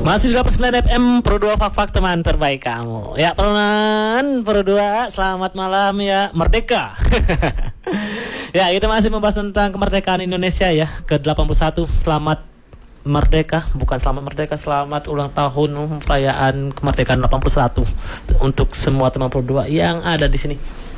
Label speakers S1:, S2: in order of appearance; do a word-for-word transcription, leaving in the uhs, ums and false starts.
S1: Masih di delapan puluh sembilan F M Pro dua Fak-Fak teman terbaik kamu. Ya teman Pro dua, selamat malam ya Merdeka. Ya, kita masih membahas tentang kemerdekaan Indonesia ya, ke delapan puluh satu. Selamat Merdeka, bukan selamat Merdeka, selamat ulang tahun perayaan kemerdekaan delapan puluh satu untuk semua teman Pro dua yang ada di sini.